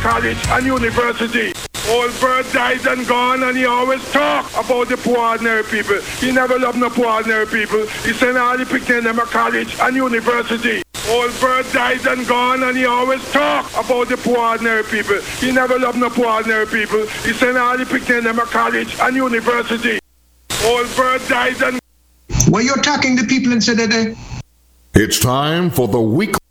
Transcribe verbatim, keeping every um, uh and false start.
college and university. Old bird died and gone, and he always talk about the poor ordinary people. He never loved no poor ordinary people. He sent all the picnic them a college and university. Old bird died and gone, and he always talk about the poor ordinary people. He never loved no poor ordinary people. He sent all the picnic them a college and university. Old bird died and... Were you attacking the people instead of the... It's time for the week.